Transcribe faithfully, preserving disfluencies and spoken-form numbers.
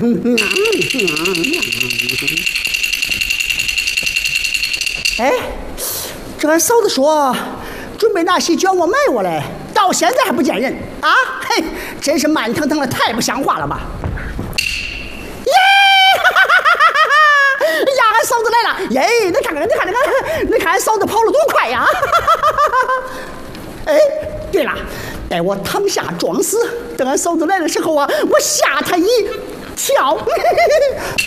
哎，这俺嫂子说准备拿些卷我卖我嘞，到现在还不见人啊！嘿，真是慢腾腾的，太不像话了吧！耶！呀，俺嫂子来了！耶，你看看，你看这个，你看俺嫂子跑了多快呀！哎，对了，待我躺下装死，等俺嫂子来的时候啊，我吓她一跳。